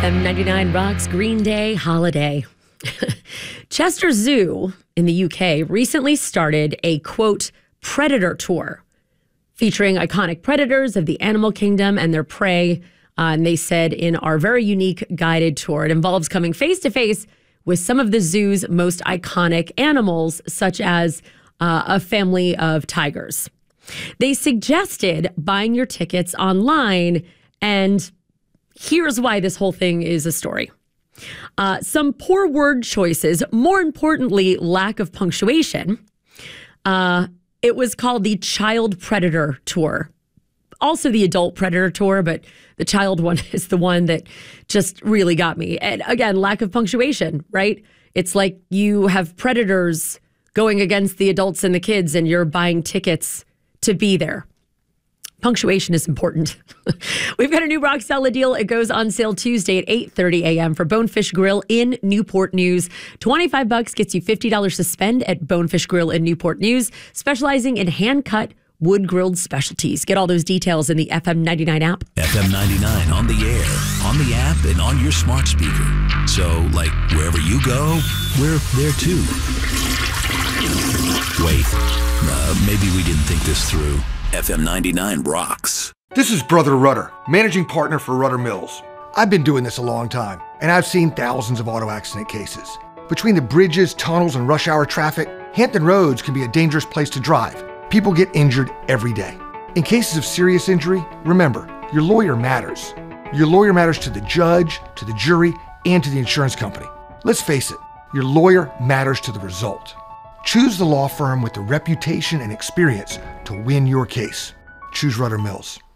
FM 99 rocks Green Day Holiday. Chester Zoo in the UK recently started a, quote, predator tour featuring iconic predators of the animal kingdom and their prey. And they said in our very unique guided tour, it involves coming face to face with some of the zoo's most iconic animals, such as a family of tigers. They suggested buying your tickets online, and here's why this whole thing is a story. Some poor word choices, more importantly, lack of punctuation. It was called the Child Predator Tour. Also the Adult Predator Tour, but the child one is the one that just really got me. And again, lack of punctuation, right? It's like you have predators going against the adults and the kids, and you're buying tickets to be there. Punctuation is important. We've got a new Roxella deal. It goes on sale Tuesday at 8:30 a.m. for Bonefish Grill in Newport News. $25 gets you $50 to spend at Bonefish Grill in Newport News, specializing in hand-cut wood-grilled specialties. Get all those details in the FM 99 app. FM 99 on the air, on the app, and on your smart speaker. So, like, wherever you go, we're there too. Wait, maybe we didn't think this through. FM 99 rocks. This is Brother Rudder, managing partner for Rudder Mills. I've been doing this a long time, and I've seen thousands of auto accident cases. Between the bridges, tunnels, and rush hour traffic, Hampton Roads can be a dangerous place to drive. People get injured every day. In cases of serious injury, remember, your lawyer matters. Your lawyer matters to the judge, to the jury, and to the insurance company. Let's face it, your lawyer matters to the result. Choose the law firm with the reputation and experience to win your case. Choose Rudder Mills.